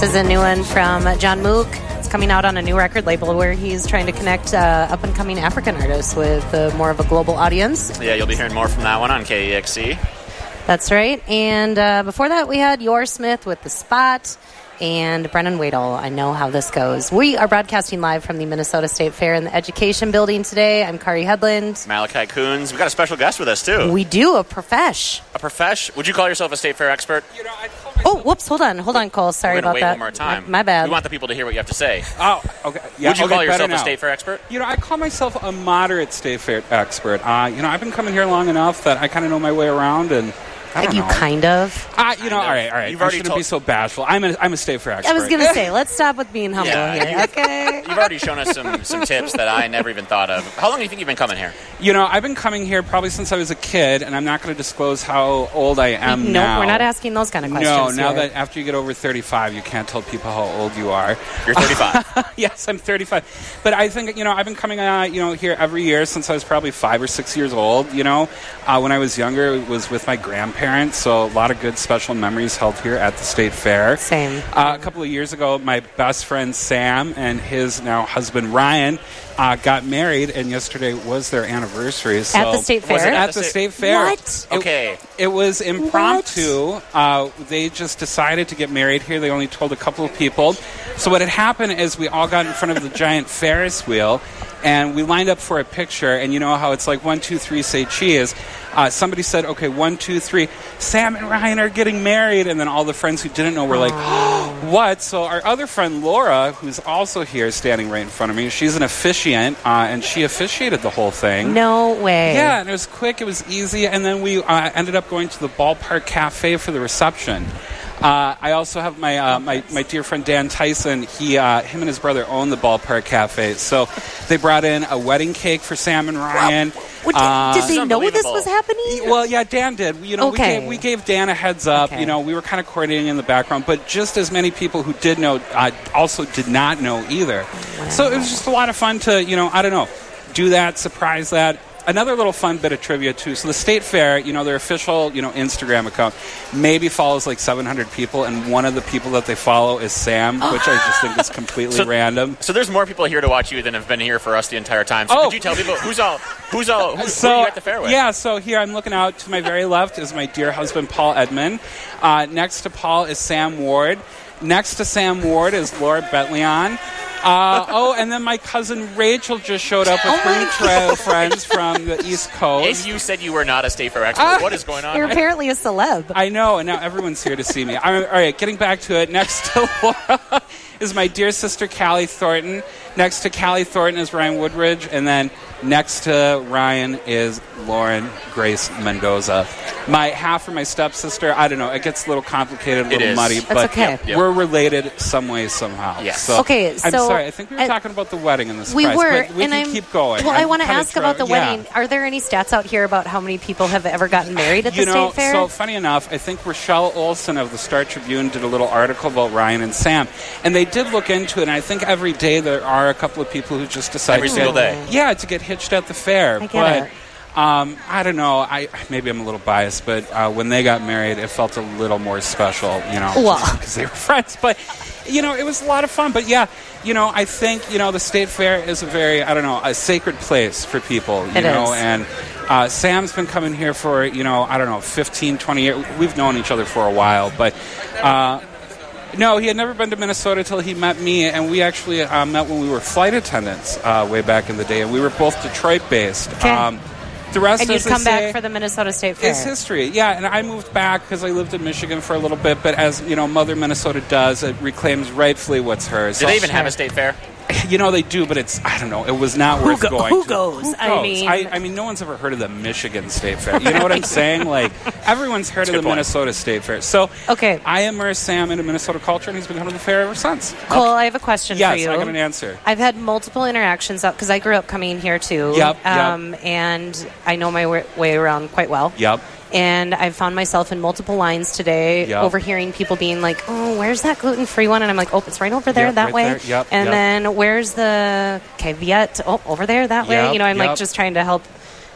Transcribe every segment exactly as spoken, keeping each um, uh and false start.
is a new one from John Mook. It's coming out on a new record label where he's trying to connect uh, up-and-coming African artists with uh, more of a global audience. Yeah, you'll be hearing more from that one on K E X C. That's right. And uh, before that, we had Yor Smith with The Spot and Brennan Wadel. I know how this goes. We are broadcasting live from the Minnesota State Fair in the Education Building today. I'm Kari Headland. Malachi Coons. We've got a special guest with us, too. We do, a profesh. A profesh? Would you call yourself a State Fair expert? You know, I'd call myself... Oh, whoops, hold on. Hold on, Cole. Sorry We're about wait that. one more time. My, my bad. We want the people to hear what you have to say. Oh, okay. Yeah, Would you okay, call yourself now. a State Fair expert? You know, I call myself a moderate State Fair expert. Uh, you know, I've been coming here long enough that I kind of know my way around, and I don't you know. kind of. Uh, you know, all right, all right. You've I already shouldn't told- be so bashful. I'm a, I'm a State Fair expert. I was going to say, let's stop with being humble Yeah. here. Okay. You've already shown us some, some tips that I never even thought of. How long do you think you've been coming here? You know, I've been coming here probably since I was a kid, and I'm not going to disclose how old I am no, now. we're not asking those kind of questions. No, now here. that after you get over thirty-five, you can't tell people how old you are. You're thirty-five. Yes, I'm thirty-five. But I think, you know, I've been coming uh, you know, here every year since I was probably five or six years old, you know. Uh, when I was younger, it was with my grandparents, so a lot of good special memories held here at the State Fair. Same. Uh, a couple of years ago, my best friend Sam and his now husband Ryan uh, got married, and yesterday was their anniversary. So At the State Fair? Was it At, at the the State Fair. What? It- Okay. It was impromptu. Uh, they just decided to get married here. They only told a couple of people. So what had happened is we all got in front of the giant Ferris wheel, and we lined up for a picture. And you know how it's like one, two, three, say cheese. Uh, somebody said, okay, one, two, three, Sam and Ryan are getting married. And then all the friends who didn't know were like, oh, what? So our other friend, Laura, who's also here standing right in front of me, she's an officiant, uh, and she officiated the whole thing. No way. Yeah, and it was quick, it was easy, and then we uh, ended up going to the Ballpark Cafe for the reception. Uh, I also have my, uh, my my dear friend Dan Tyson. He uh, him and his brother own the Ballpark Cafe, so they brought in a wedding cake for Sam and Ryan. What, did, Uh, did they know this unbelievable. was happening? Well, yeah, Dan did. You know, Okay. we, gave, we gave Dan a heads up. Okay. You know, we were kind of coordinating in the background, but just as many people who did know uh, also did not know either. Wow. So it was just a lot of fun to, you know, I don't know, do that, surprise that. Another little fun bit of trivia, too. So the State Fair, you know, their official, you know, Instagram account maybe follows like seven hundred people, and one of the people that they follow is Sam, which I just think is completely So- random. So there's more people here to watch you than have been here for us the entire time. So Oh. could you tell people who's all who's all who, So, who are you at the fair with? yeah, so here I'm looking out to my very left is my dear husband, Paul Edmond. Uh, next to Paul is Sam Ward. Next to Sam Ward is Laura Betleon. Uh, oh, and then my cousin Rachel just showed up with her trail friends from the East And Coast. you said you were not a State Fair expert. Ah. What is going on? You're apparently a celeb. I know, and now everyone's here to see me. I'm, all right, getting back to it. Next to Laura is my dear sister, Callie Thornton. Next to Callie Thornton is Ryan Woodridge. And then next to Ryan is Lauren Grace Mendoza. My half or my stepsister, I don't know. It gets a little complicated, a It little is. muddy. That's but okay. Yep, yep. we're related some way, somehow. Yes. So Okay, I'm so- sorry. I think we were uh, talking about the wedding and the We surprise. were, but we and can I'm keep going. Well, I I'm want to kinda ask about the tro- yeah. wedding. Are there any stats out here about how many people have ever gotten married at the You know, State Fair? so funny enough, I think Rochelle Olson of the Star Tribune did a little article about Ryan and Sam, and they did look into it. And I think every day there are a couple of people who just decide Every to single get, day. yeah, to get hitched at the fair. I get but it. Um, I don't know. I maybe I'm a little biased, but uh, when they got married, it felt a little more special. You know, Well. because they were friends. But you know, it was a lot of fun. But yeah, you know, I think you know the State Fair is a very I don't know a sacred place for people. You It know, is. and uh, Sam's been coming here for you know I don't know fifteen, twenty years. We've known each other for a while, but. Uh, No, he had never been to Minnesota till he met me, and we actually uh, met when we were flight attendants uh, way back in the day, and we were both Detroit-based. Okay. Um, the rest, and you'd as they come say, back for the Minnesota State Fair. is history. Yeah, and I moved back because I lived in Michigan for a little bit, but as you know, Mother Minnesota does, it reclaims rightfully what's hers. Do they even Sure. have a State Fair? You know, they do, but it's, I don't know, it was not Who worth go- going who to. goes? Who I goes? mean- I, I mean, no one's ever heard of the Michigan State Fair. You know what I'm saying? Like, everyone's heard That's a of good the point. Minnesota State Fair. So, Okay. I immersed Sam into Minnesota culture, and he's been coming to the fair ever since. Cole, I have a question Yes, for you. I got an answer. I've had multiple interactions because I grew up coming here too. Yep, yep. um, And I know my wa- way around quite well. Yep. And I've found myself in multiple lines today, Yep. overhearing people being like, "Oh, where's that gluten-free one?" And I'm like, "Oh, it's right over there, Yep, that right way." there. Yep, and yep. then where's the caveat? Oh, over there, that way. Yep, You know, I'm yep. like just trying to help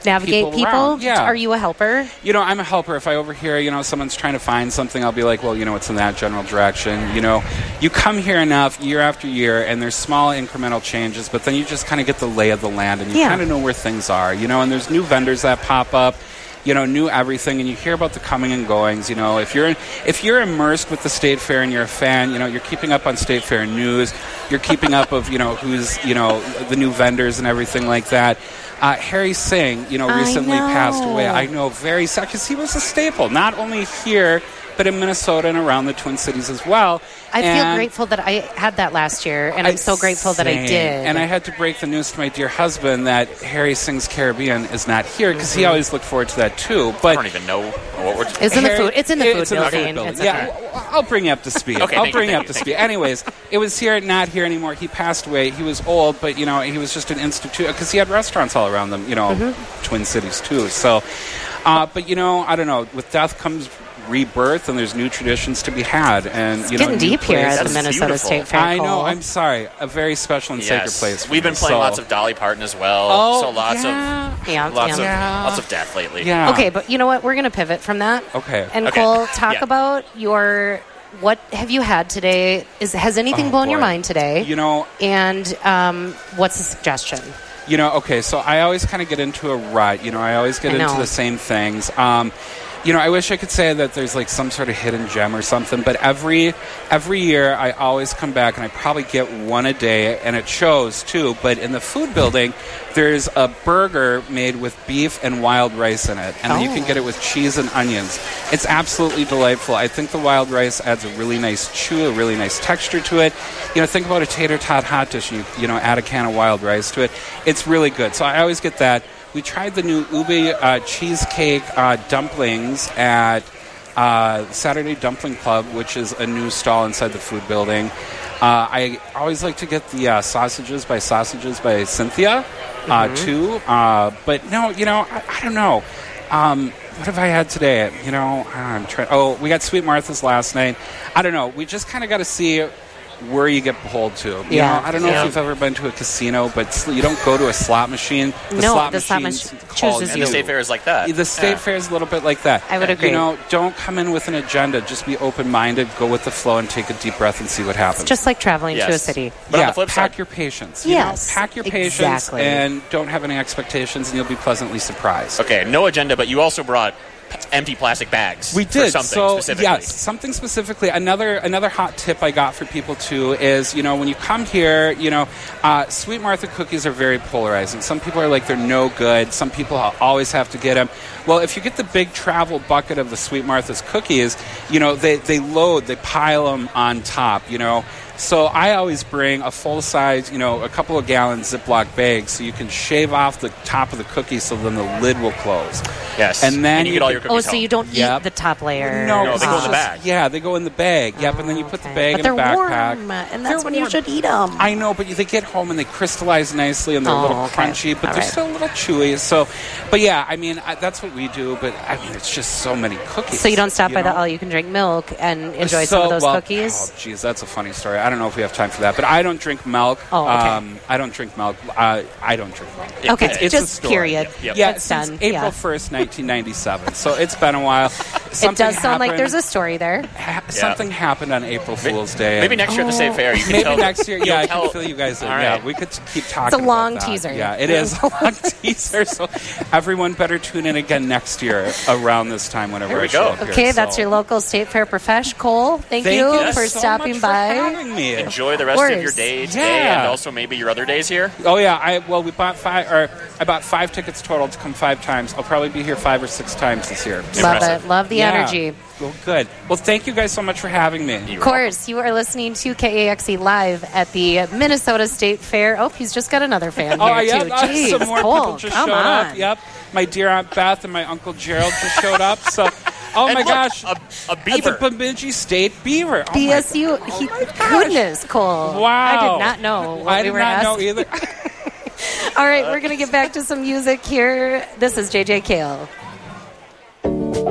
navigate people people. around. Yeah. Are you a helper? You know, I'm a helper. If I overhear, you know, someone's trying to find something, I'll be like, well, you know, it's in that general direction. You know, you come here enough year after year, and there's small incremental changes, but then you just kind of get the lay of the land, and you Yeah. kind of know where things are, you know, and there's new vendors that pop up. You know, new everything, and you hear about the coming and goings. You know, if you're if you're immersed with the State Fair and you're a fan, you know, you're keeping up on State Fair news. You're keeping up of you know who's you know the new vendors and everything like that. Uh, Harry Singh, you know, I recently know. passed away. I know very sad because he was a staple, not only here but in Minnesota and around the Twin Cities as well. I feel And grateful that I had that last year, and I'm so grateful that I Same. did. And I had to break the news to my dear husband that Harry Sings Caribbean is not here because Mm-hmm. he always looked forward to that too. I But don't even know what we're. It's in the Harry- food. It's in the food it's in the building. food It's yeah, okay. well, I'll bring you up to speed. Okay, I'll thank you, bring you thank up you, to thank speed. Anyways, it was here, not here anymore. He passed away. He was old, but you know, he was just an institute because he had restaurants all around them. You know, Mm-hmm. Twin Cities too. So, uh, but you know, I don't know. With death comes rebirth, and there's new traditions to be had. And you know, Getting new deep here at places. the That's Minnesota beautiful. State Fair. I know. Cole. I'm sorry. A very special and sacred Yes. place. for We've been me, playing so- lots of Dolly Parton as well. Oh, so lots yeah. Yeah, of lots yeah. of lots of death lately. Yeah. Okay, but you know what? We're going to pivot from that. Okay. And Okay. Cole, talk Yeah. about your what have you had today? Is has anything Oh, blown your boy. mind today? You know, and um, what's the suggestion? You know, okay, so I always kind of get into a rut. You know, I always get I into know. the same things. Um, you know, I wish I could say that there's like some sort of hidden gem or something, but every every year I always come back and I probably get one a day, and it shows too. But in the food building, there's a burger made with beef and wild rice in it, and then you can Oh. get it with cheese and onions. It's absolutely delightful. I think the wild rice adds a really nice chew, a really nice texture to it. You know, think about a tater tot hot dish, and you you know add a can of wild rice to it. It's really good. So I always get that. We tried the new ube uh, cheesecake uh, dumplings at uh, Saturday Dumpling Club, which is a new stall inside the food building. Uh, I always like to get the uh, sausages by Sausages by Cynthia, uh, too. Uh, but no, you know, I, I don't know. Um, what have I had today? You know, I'm trying. Oh, we got Sweet Martha's last night. I don't know. We just kind of got to see where you get pulled to. You Yeah. know, I don't know Yeah. if you've ever been to a casino, but sl- you don't go to a slot machine. The No, slot the slot machines machine call chooses And you. the state fair is like that. The state Yeah. fair is a little bit like that. I would agree. You know, don't come in with an agenda. Just be open-minded, go with the flow, and take a deep breath and see what happens. Just like traveling to a Yes. city. But yeah, on the flip pack side, your patience. You Yes, know? Pack your patience exactly. and don't have any expectations, and you'll be pleasantly surprised. okay, no agenda, but you also brought p- empty plastic bags. We for did. something So specifically. yes, something specifically. Another another hot tip I got for people too is, you know, when you come here, you know, uh, Sweet Martha cookies are very polarizing. Some people are like they're no good. Some people always have to get them. Well, if you get the big travel bucket of the Sweet Martha's cookies, you know, they they load, they pile them on top. You know. So I always bring a full-size, you know, a couple of gallon Ziploc bags so you can shave off the top of the cookie so then the lid will close. Yes. And then you, you get all your can- Oh, cookies so home. you don't Yep. eat the top layer. No, No, they go in the it's bag. just- Yeah, they go in the bag. Yep, and then you put the bag But in they're the backpack. warm, and They're that's when you warm. should eat them. I know, but they get home and they crystallize nicely and they're Oh, a little okay. crunchy, but All they're right. still a little chewy. So, but yeah, I mean, I, that's what we do. But I mean, it's just so many cookies. So you don't stop by the know? all-you-can-drink milk and enjoy So, some of those well, cookies? Oh, geez, that's a funny story. I don't know if we have time for that, but I don't drink milk. Oh, okay. Um, I don't drink milk. Uh, I don't drink milk. Yeah, Okay, it's- It's a just story. period. Yep. Yeah, It's since done. April Yeah. first, nineteen ninety-seven. So it's been a while. It Something does sound like happened- there's a story there. ha- something happened on April Fool's Day. Maybe and- next year at the state fair, you can Maybe tell. next year, you'll yeah, I tell- can fill you guys in. All Yeah, right. we could keep talking. a long about that. teaser. Yeah, it is a long teaser. So everyone better tune in again next year around this time whenever Here we I show go. up here. Okay, that's So- your local state fair profesh. Cole, thank, Thank you you for so stopping much by. For having me. Enjoy the rest of, course. your day today, Yeah. and also maybe your other days here. Oh yeah, I well we bought five or I bought five tickets total to come five times. I'll probably be here five or six times this year. Love Impressive. it. Love the Yeah. energy. Well, good. Well, thank you guys so much for having me. Of course, you are listening to K A X E live at the Minnesota State Fair. Oh, he's just got another fan Oh, here, yeah, too. uh, Jeez, some more Cole, people just come showed on. up. Yep, my dear Aunt Beth and my Uncle Gerald just showed up. So, oh And my look, gosh, a, a it's beaver. a Bemidji State beaver. Oh B my S U, God. he, Oh my gosh. goodness, Cole. Wow, I did not know what I we did were not asked. know either. All right, we're going to get back to some music here. This is J J Cale.